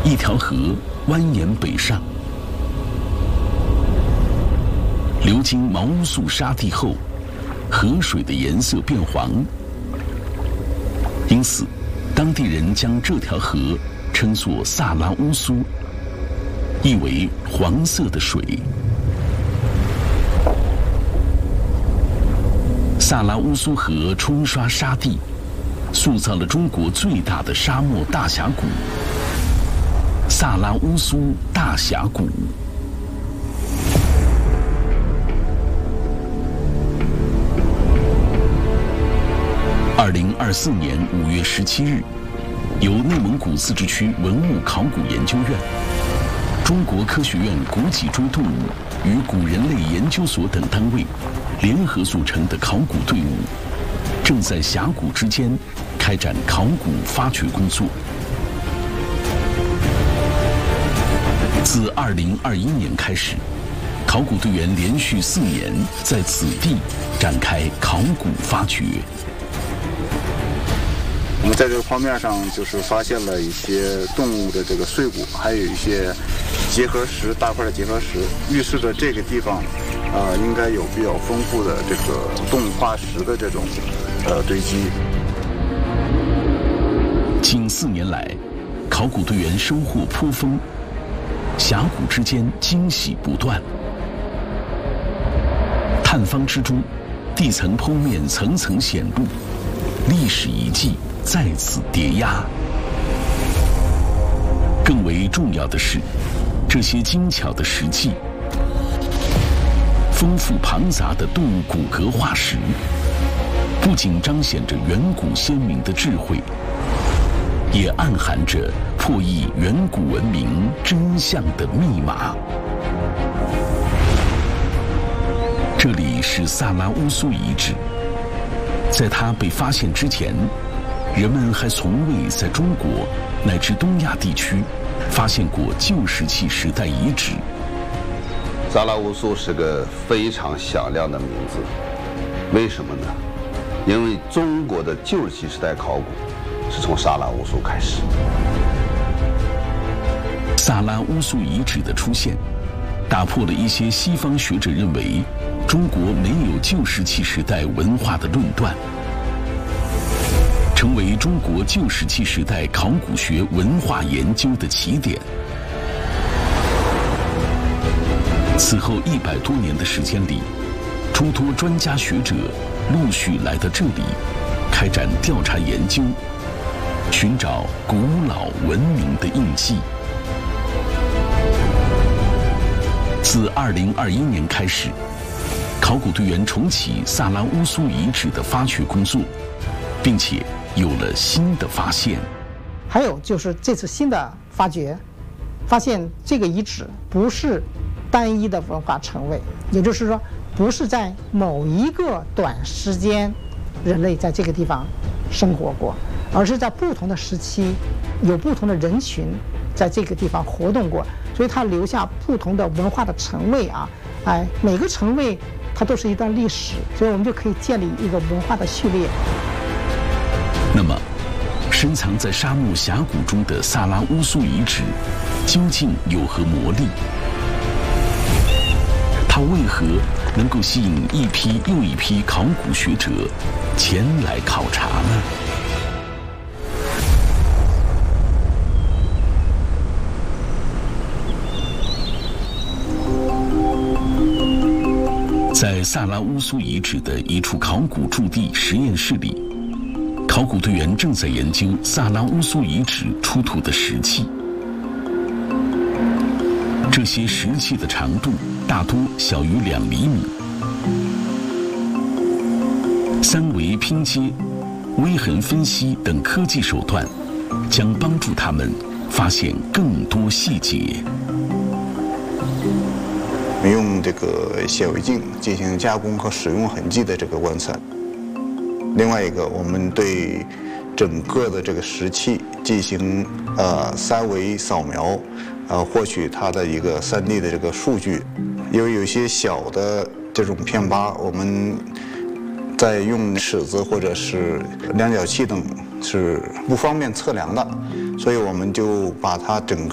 一条河蜿蜒北上，流经毛乌素沙地后，河水的颜色变黄，因此当地人将这条河称作萨拉乌苏，意为黄色的水。萨拉乌苏河冲刷沙地，塑造了中国最大的沙漠大峡谷——萨拉乌苏大峡谷。2024年5月17日，由内蒙古自治区文物考古研究院、中国科学院古脊椎动物与古人类研究所等单位联合组成的考古队伍，正在峡谷之间开展考古发掘工作。自2021年开始，考古队员连续4年在此地展开考古发掘。 我们在这个剖面上就是发现了一些动物的这个碎骨，还有一些结合石，大块的结合石，预示着这个地方应该有比较丰富的这个动物化石的这种堆积。 近4年来，考古队员收获颇丰，峡谷之间惊喜不断。探方之中，地层剖面层层显露，历史遗迹在此叠压。更为重要的是，这些精巧的石器、丰富庞杂的动物骨骼化石，不仅彰显着远古先民的智慧，也暗含着破译远古文明真相的密码。这里是萨拉乌苏遗址，在它被发现之前，人们还从未在中国乃至东亚地区发现过旧石器时代遗址。 萨拉乌苏是个非常响亮的名字，为什么呢？因为中国的旧石器时代考古是从萨拉乌苏开始。 萨拉乌苏遗址的出现，打破了一些西方学者认为中国没有旧石器时代文化的论断，成为中国旧石器时代考古学文化研究的起点。此后100多年的时间里，诸多专家学者陆续来到这里，开展调查研究，寻找古老文明的印记。自2021年开始，考古队员重启萨拉乌苏遗址的发掘工作，并且有了新的发现。 还有就是这次新的发掘，发现这个遗址不是单一的文化成位，也就是说，不是在某一个短时间，人类在这个地方生活过，而是在不同的时期，有不同的人群在这个地方活动过，所以它留下不同的文化的成位啊，每个成位它都是一段历史，所以我们就可以建立一个文化的序列。 那么，深藏在沙漠峡谷中的萨拉乌苏遗址究竟有何魔力？它为何能够吸引一批又一批考古学者前来考察呢？在萨拉乌苏遗址的一处考古驻地实验室里，考古队员正在研究萨拉乌苏遗址出土的石器。这些石器的长度大多小于2厘米。3维拼接、微痕分析等科技手段，将帮助他们发现更多细节。 用这个显微镜进行加工和使用痕迹的这个观测。另外一个，我们对整个的这个石器进行3维扫描，获取它的一个3D 的这个数据。因为有些小的这种片疤，我们在用尺子或者是量角器等是不方便测量的，所以我们就把它整